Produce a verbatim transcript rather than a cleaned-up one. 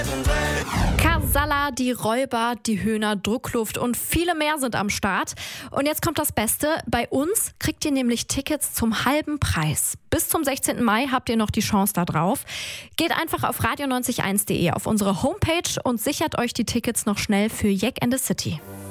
Casalla, die Räuber, die Höhner, Druckluft und viele mehr sind am Start. Und jetzt kommt das Beste. Bei uns kriegt ihr nämlich Tickets zum halben Preis. Bis zum sechzehnten Mai habt ihr noch die Chance da drauf. Geht einfach auf radio neunzig eins punkt de auf unsere Homepage und sichert euch die Tickets noch schnell für Jack and the City.